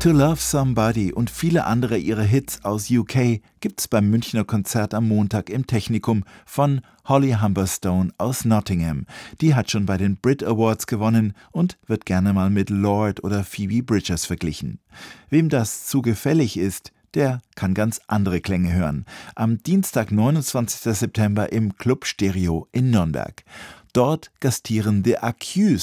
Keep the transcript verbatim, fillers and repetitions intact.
To Love Somebody und viele andere ihrer Hits aus U K gibt's beim Münchner Konzert am Montag im Technikum von Holly Humberstone aus Nottingham. Die hat schon bei den Brit Awards gewonnen und wird gerne mal mit Lorde oder Phoebe Bridgers verglichen. Wem das zu gefällig ist, der kann ganz andere Klänge hören. Am Dienstag, neunundzwanzigsten September im Club Stereo in Nürnberg. Dort gastieren The Accused